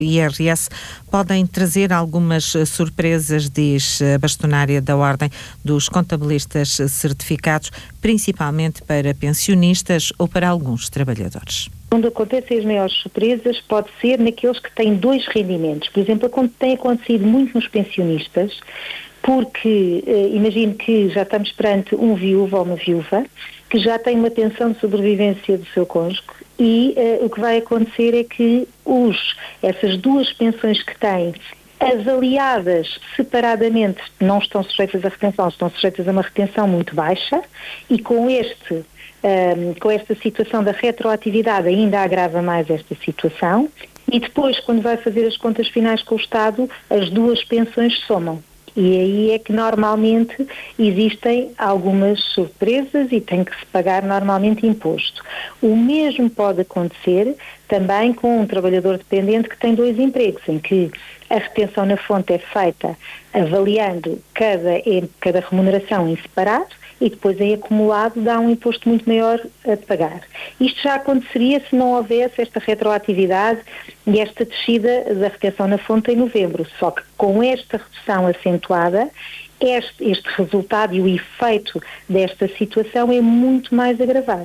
IRS podem trazer algumas surpresas, diz a bastonária da Ordem dos Contabilistas Certificados, principalmente para pensionistas ou para alguns trabalhadores. Onde acontecem as maiores surpresas pode ser naqueles que têm dois rendimentos. Por exemplo, tem acontecido muito nos pensionistas, porque imagino que já estamos perante um viúvo ou uma viúva que já tem uma pensão de sobrevivência do seu cônjuge e o que vai acontecer é que essas duas pensões que têm, avaliadas separadamente, não estão sujeitas à retenção, estão sujeitas a uma retenção muito baixa e com esta situação da retroatividade ainda agrava mais esta situação e depois, quando vai fazer as contas finais com o Estado, as duas pensões somam. E aí é que normalmente existem algumas surpresas e tem que se pagar normalmente imposto. O mesmo pode acontecer também com um trabalhador dependente que tem dois empregos, em que a retenção na fonte é feita avaliando cada remuneração em separado e depois em acumulado dá um imposto muito maior a pagar. Isto já aconteceria se não houvesse esta retroatividade e esta descida da retenção na fonte em novembro. Só que com esta redução acentuada, este resultado e o efeito desta situação é muito mais agravado.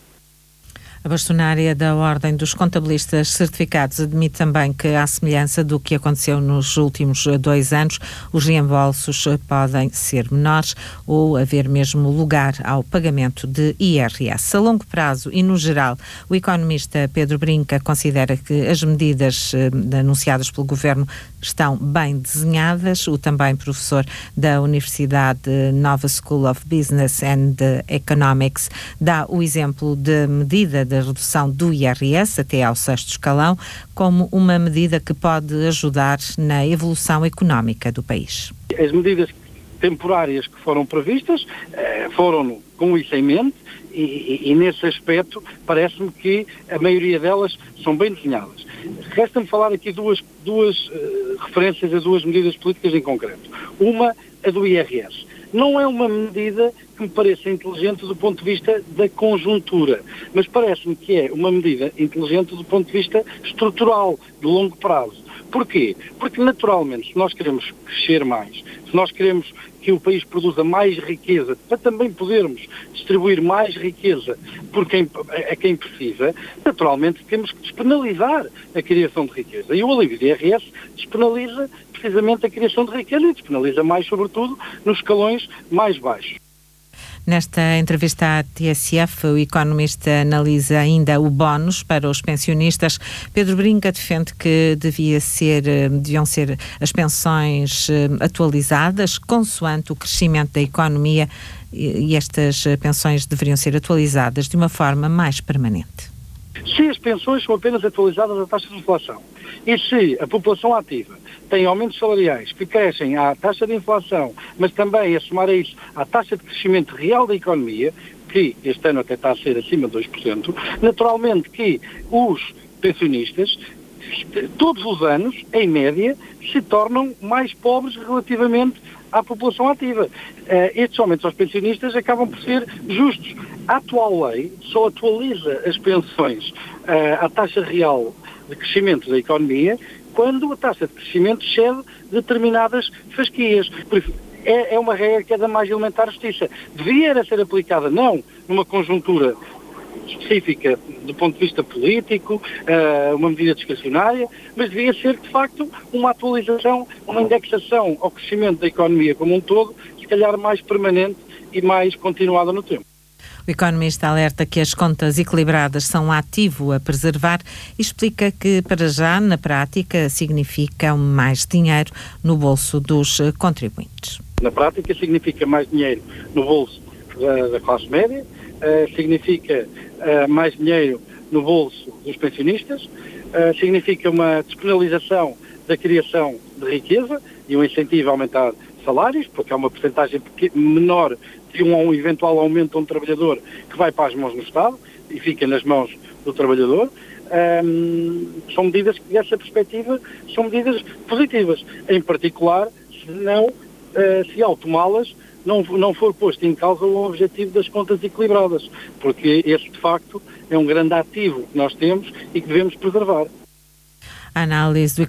A bastonária da Ordem dos Contabilistas Certificados admite também que, à semelhança do que aconteceu nos últimos 2 anos, os reembolsos podem ser menores ou haver mesmo lugar ao pagamento de IRS. A longo prazo e, no geral, o economista Pedro Brinca considera que as medidas anunciadas pelo Governo estão bem desenhadas. O também professor da Universidade Nova School of Business and Economics dá o exemplo de medida da redução do IRS até ao 6º escalão como uma medida que pode ajudar na evolução económica do país. As medidas temporárias que foram previstas foram com isso em mente e nesse aspecto parece-me que a maioria delas são bem desenhadas. Resta-me falar aqui duas referências a duas medidas políticas em concreto. Uma, a do IRS. Não é uma medida que me pareça inteligente do ponto de vista da conjuntura, mas parece-me que é uma medida inteligente do ponto de vista estrutural, de longo prazo. Porquê? Porque, naturalmente, se nós queremos crescer mais, se nós queremos que o país produza mais riqueza, para também podermos distribuir mais riqueza a quem precisa, naturalmente temos que despenalizar a criação de riqueza. E o alívio de IRS despenaliza precisamente a criação de riqueza e despenaliza mais, sobretudo, nos escalões mais baixos. Nesta entrevista à TSF, o economista analisa ainda o bónus para os pensionistas. Pedro Brinca defende que deviam ser as pensões atualizadas consoante o crescimento da economia e estas pensões deveriam ser atualizadas de uma forma mais permanente. Se as pensões são apenas atualizadas à taxa de inflação e se a população ativa tem aumentos salariais que crescem à taxa de inflação, mas também a somar a isso à taxa de crescimento real da economia, que este ano até está a ser acima de 2%, naturalmente que os pensionistas, todos os anos, em média, se tornam mais pobres relativamente à população ativa. Estes aumentos aos pensionistas acabam por ser justos. A atual lei só atualiza as pensões à taxa real de crescimento da economia quando a taxa de crescimento excede determinadas fasquias. Por isso, é uma regra que é da mais elementar justiça. Devia ser aplicada não numa conjuntura específica do ponto de vista político, uma medida discrecionária, mas devia ser, de facto, uma atualização, uma indexação ao crescimento da economia como um todo, se calhar mais permanente e mais continuada no tempo. O economista alerta que as contas equilibradas são um ativo a preservar e explica que, para já, na prática, significam mais dinheiro no bolso dos contribuintes. Na prática, significa mais dinheiro no bolso da classe média, significa mais dinheiro no bolso dos pensionistas, significa uma despenalização da criação de riqueza e um incentivo a aumentar salários, porque há uma porcentagem menor de um eventual aumento a um trabalhador que vai para as mãos do Estado e fica nas mãos do trabalhador. São medidas que, dessa perspectiva, são medidas positivas. Em particular, se ao tomá-las não for posto em causa o objetivo das contas equilibradas, porque esse, de facto, é um grande ativo que nós temos e que devemos preservar. A análise do